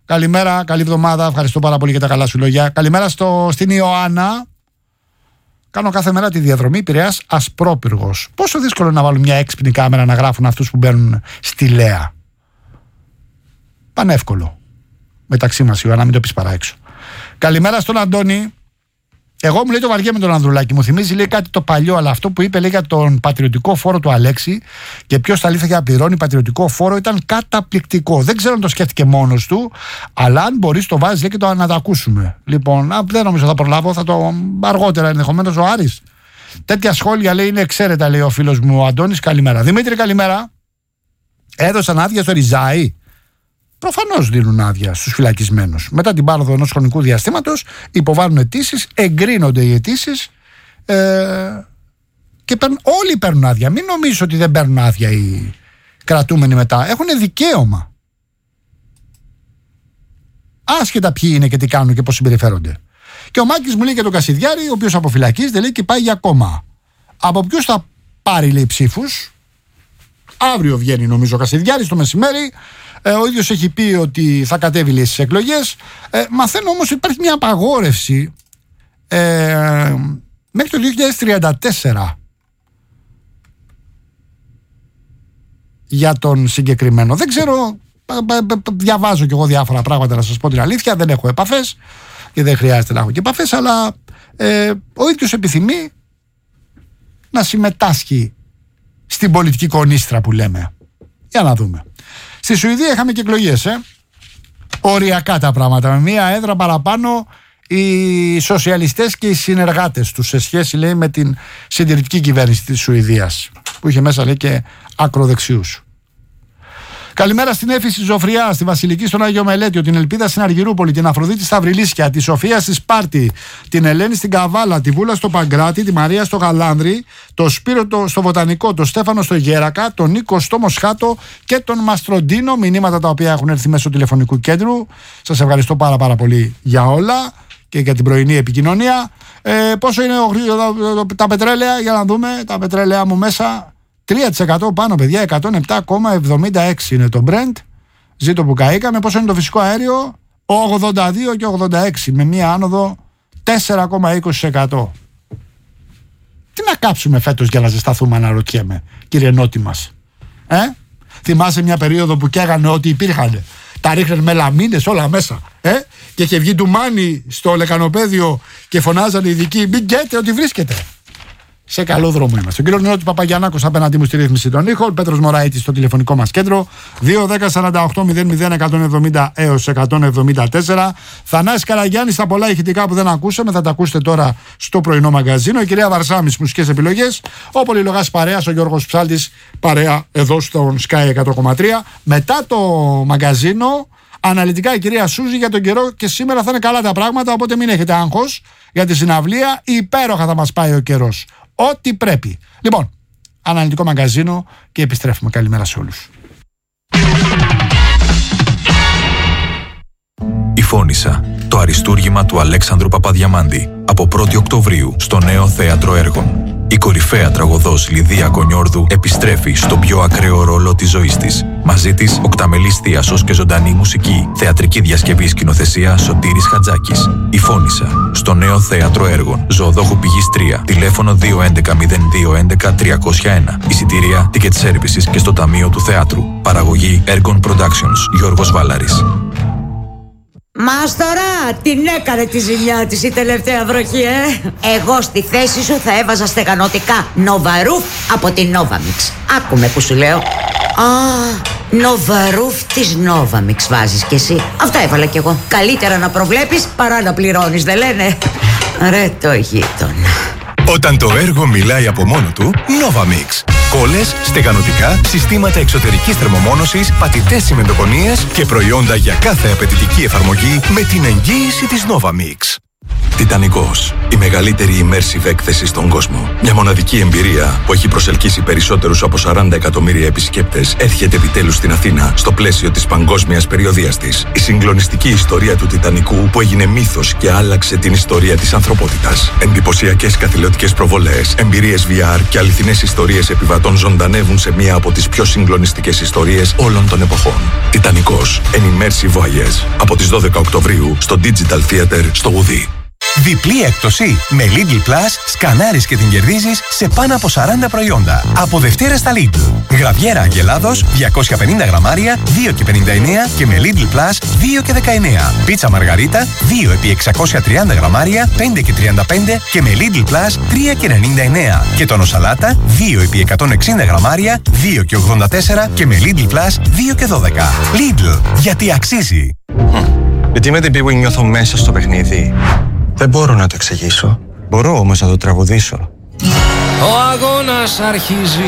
Καλημέρα, καλή εβδομάδα. Ευχαριστώ πάρα πολύ για τα καλά σου λόγια. Καλημέρα στην Ιωάννα. Κάνω κάθε μέρα τη διαδρομή Πειραιάς Ασπρόπυργος. Πόσο δύσκολο να βάλουν μια έξυπνη κάμερα να γράφουν αυτούς που μπαίνουν στη Λέα. Πανεύκολο. Μεταξύ μας, Ιωάννα, μην το πεις παρά έξω. Καλημέρα στον Αντώνη. Εγώ μου λέει το βαριέμαι τον Ανδρουλάκη. Μου θυμίζει λέει κάτι το παλιό, αλλά αυτό που είπε λέει για τον πατριωτικό φόρο του Αλέξη και ποιος τα αλήθεια πληρώνει πατριωτικό φόρο ήταν καταπληκτικό. Δεν ξέρω αν το σκέφτηκε μόνος του, αλλά αν μπορείς το βάζεις λέει, και να το ακούσουμε. Λοιπόν, δεν νομίζω θα προλάβω, θα το αργότερα ενδεχομένως ο Άρης. Τέτοια σχόλια λέει είναι εξαίρετα, λέει ο φίλος μου ο Αντώνης. Καλημέρα. Δημήτρη, καλημέρα. Έδωσαν άδεια στο Ριζάι. Προφανώς δίνουν άδεια στους φυλακισμένους. Μετά την πάροδο ενός χρονικού διαστήματος υποβάλλουν αιτήσεις, εγκρίνονται οι αιτήσεις και όλοι παίρνουν άδεια. Μην νομίζεις ότι δεν παίρνουν άδεια οι κρατούμενοι μετά. Έχουν δικαίωμα. Άσχετα ποιοι είναι και τι κάνουν και πώς συμπεριφέρονται. Και ο Μάκης μου λέει για τον Κασιδιάρη, ο οποίος αποφυλακίζεται λέει και πάει για κόμμα. Από ποιους θα πάρει λέει ψήφους? Αύριο βγαίνει νομίζω ο Κασιδιάρης το μεσημέρι. Ο ίδιος έχει πει ότι θα κατέβει στις εκλογές. Μαθαίνω όμως ότι υπάρχει μια απαγόρευση μέχρι το 2034 για τον συγκεκριμένο. Δεν ξέρω, διαβάζω κι εγώ διάφορα πράγματα να σας πω την αλήθεια. Δεν έχω επαφές και δεν χρειάζεται να έχω και επαφές, αλλά ο ίδιος επιθυμεί να συμμετάσχει στην πολιτική κονίστρα που λέμε. Για να δούμε. Στη Σουηδία είχαμε και εκλογές, οριακά τα πράγματα. Με μία έδρα παραπάνω οι σοσιαλιστές και οι συνεργάτες τους σε σχέση λέει με την συντηρητική κυβέρνηση της Σουηδίας που είχε μέσα λέει και ακροδεξιούς. Καλημέρα στην Έφη στη Ζωφριά, στη Βασιλική στον Άγιο Μελέτιο, την Ελπίδα στην Αργυρούπολη, την Αφροδίτη στα Βρυλίσια, τη Σοφία στη Σπάρτη, την Ελένη στην Καβάλα, τη Βούλα στο Παγκράτη, τη Μαρία στο Γαλάνδρη, το Σπύρο στο Βοτανικό, το Στέφανο στο Γέρακα, τον Νίκο στο Μοσχάτο και τον Μαστροντίνο. Μηνύματα τα οποία έχουν έρθει μέσω τηλεφωνικού κέντρου. Σας ευχαριστώ πάρα πολύ για όλα και για την πρωινή επικοινωνία. Πόσο είναι τα πετρέλαια, για να δούμε τα πετρέλαια μου μέσα. 3% πάνω παιδιά, 107,76 είναι το Brent. Ζήτω που καήκαμε. Πόσο είναι το φυσικό αέριο? 82 και 86 με μία άνοδο 4,20%. Τι να κάψουμε φέτος για να ζεσταθούμε, αναρωτιέμαι, κύριε Νότι μας. Θυμάσαι μια περίοδο που καίγανε ό,τι υπήρχαν. Τα ρίχναν με λαμίνες όλα μέσα. Και είχε βγει ντουμάνι στο λεκανοπέδιο και φωνάζανε οι ειδικοί μην γκέτε ότι βρίσκεται. Σε καλό δρόμο είμαστε. Ο κύριος Νότι Παπαγιαννάκος απέναντί μου στη ρύθμιση των ήχων. Πέτρος Μωραήτης στο τηλεφωνικό μας κέντρο 2-10-48-00-170 έως 174. Θανάσης Καραγιάννης στα πολλά ηχητικά που δεν ακούσαμε. Θα τα ακούσετε τώρα στο πρωινό μαγκαζίνο. Η κυρία Βαρσάμης μουσικές επιλογές. Ο Πολυλογάς παρέας, ο Γιώργος Ψάλτης παρέα εδώ στον Sky 100,3. Μετά το μαγκαζίνο, αναλυτικά η κυρία Σούζη για τον καιρό και σήμερα θα είναι καλά τα πράγματα. Οπότε μην έχετε άγχος για τη συναυλία. Υπέροχα θα μας πάει ο καιρός. Ό,τι πρέπει. Λοιπόν, αναλυτικό μαγκαζίνο και επιστρέφουμε. Καλημέρα σε όλους. Η Φώνισσα, το αριστούργημα του Αλέξανδρου Παπαδιαμάντη, από 1η Οκτωβρίου στο Νέο Θέατρο Έργων. Η κορυφαία τραγωδός Λιδία Κονιόρδου επιστρέφει στον πιο ακραίο ρόλο της ζωής της. Μαζί της, οκταμελής θίασος και ζωντανή μουσική. Θεατρική διασκευή σκηνοθεσία Σωτήρης Χατζάκης. Η Φώνισσα, στο Νέο Θέατρο Έργων. Ζωοδόχου Πηγής 3. Τηλέφωνο 211-0211-301. Εισιτήρια, ticket services και στο Ταμείο του Θεάτρου. Παραγωγή Ergon Productions. Γιώργος Βάλαρης. Μάστορα, την έκανε τη ζημιά της η τελευταία βροχή, Εγώ στη θέση σου θα έβαζα στεγανωτικά Νοβαρούφ από την Novamix. Άκουμε που σου λέω. Νοβαρούφ της Novamix βάζεις κι εσύ. Αυτά έβαλα κι εγώ. Καλύτερα να προβλέπεις παρά να πληρώνεις, δεν λένε? Ρε το γείτονα. Όταν το έργο μιλάει από μόνο του, Novamix. Κόλλες, στεγανωτικά, συστήματα εξωτερικής θερμομόνωσης, πατητές τσιμεντοκονίες και προϊόντα για κάθε απαιτητική εφαρμογή με την εγγύηση της Novamix. Τιτανικός. Η μεγαλύτερη immersive έκθεση στον κόσμο. Μια μοναδική εμπειρία που έχει προσελκύσει περισσότερους από 40 εκατομμύρια επισκέπτες έρχεται επιτέλους στην Αθήνα στο πλαίσιο της παγκόσμιας περιοδείας της. Η συγκλονιστική ιστορία του Τιτανικού που έγινε μύθος και άλλαξε την ιστορία της ανθρωπότητας. Εντυπωσιακές καθηλωτικές προβολές, εμπειρίες VR και αληθινές ιστορίες επιβατών ζωντανεύουν σε μία από τις πιο συγκλονιστικές ιστορίες όλων των εποχών. Τιτανικός. An immersive voyage. Από τις 12 Οκτωβρίου στο Digital Theater στο Ουδί. Διπλή έκπτωση. Με Lidl Plus σκανάρεις και την κερδίζεις σε πάνω από 40 προϊόντα. Από Δευτέρα στα Lidl. Γραβιέρα Αγελάδος 250 γραμμάρια 2,59 και με Lidl Plus 2,19. Πίτσα Μαργαρίτα 2 επί 630 γραμμάρια 5,35 και με Lidl Plus 3,99. Και τόνο σαλάτα 2 επί 160 γραμμάρια 2,84 και με Lidl Plus 2,12. Lidl, γιατί αξίζει. Γιατί με την πίγου νιώθω μέσα στο παιχνίδι. Δεν μπορώ να το εξηγήσω. Μπορώ όμως να το τραγουδήσω. Ο αγώνας αρχίζει.